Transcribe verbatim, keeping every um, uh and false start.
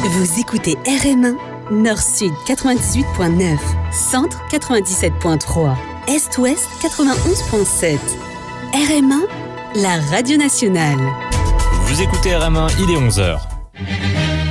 Vous écoutez R M un, Nord-Sud quatre-vingt-dix-huit point neuf, Centre quatre-vingt-dix-sept point trois, Est-Ouest quatre-vingt-onze point sept. R M un, la radio nationale. Vous écoutez R M un, il est onze heures.